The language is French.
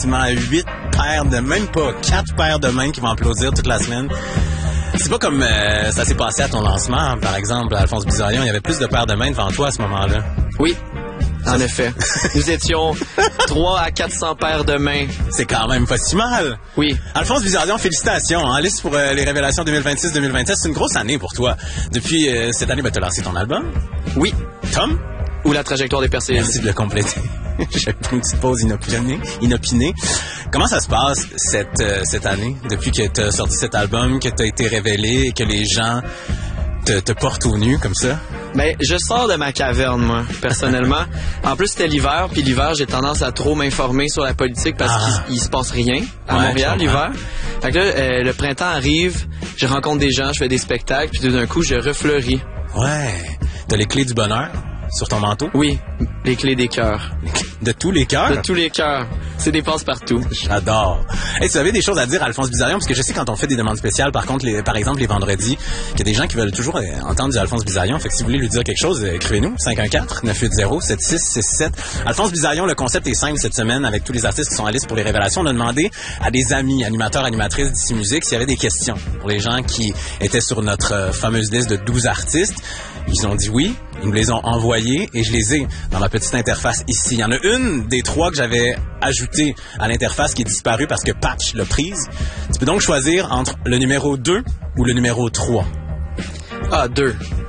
8 paires de, même pas 4 paires de mains qui vont applaudir toute la semaine. C'est pas comme ça s'est passé à ton lancement, par exemple, à Alphonse Bizarion. Il y avait plus de paires de mains devant toi à ce moment-là. Oui, en effet. Nous étions 3 à 400 paires de mains. C'est quand même pas si mal. Oui. Alphonse Bizarion, félicitations. En liste pour les révélations 2026-2027. C'est une grosse année pour toi. Depuis cette année, tu as lancé ton album. Oui. Tom? Ou la trajectoire des Perséides. Merci de le compléter. J'ai pris une petite pause inopinée. Comment ça se passe cette année, depuis que tu as sorti cet album, que tu as été révélé et que les gens te portent au nu comme ça? Ben, je sors de ma caverne, moi, personnellement. En plus, c'était l'hiver, puis l'hiver, j'ai tendance à trop m'informer sur la politique parce qu'il se passe rien à Montréal, l'hiver. Fait que là, le printemps arrive, je rencontre des gens, je fais des spectacles, puis tout d'un coup, je refleuris. Ouais. T'as les clés du bonheur sur ton manteau? Oui, les clés des cœurs. De tous les cœurs? De tous les cœurs. C'est des passes partout. J'adore. Hey, tu avais des choses à dire à Alphonse Bizarion, parce que je sais quand on fait des demandes spéciales, par contre, par exemple, les vendredis, qu'il y a des gens qui veulent toujours entendre du Alphonse Bizarion. Fait que si vous voulez lui dire quelque chose, écrivez-nous. 514-980-7667. Alphonse Bizarion, le concept est simple cette semaine avec tous les artistes qui sont à liste pour les révélations. On a demandé à des amis, animateurs, animatrices d'ici Musique, s'il y avait des questions pour les gens qui étaient sur notre fameuse liste de 12 artistes. Ils ont dit oui, ils nous les ont envoyés et je les ai dans ma petite interface ici. Il y en a une des 3 que j'avais ajoutée à l'interface qui est disparue parce que Patch l'a prise. Tu peux donc choisir entre le numéro 2 ou le numéro 3. Ah, 2.